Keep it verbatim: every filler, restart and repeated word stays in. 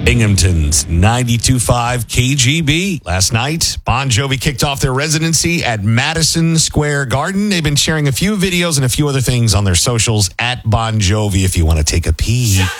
Binghamton's ninety-two point five K G B. Last night, Bon Jovi kicked off their residency at Madison Square Garden. They've been sharing a few videos and a few other things on their socials at Bon Jovi if you want to take a peek.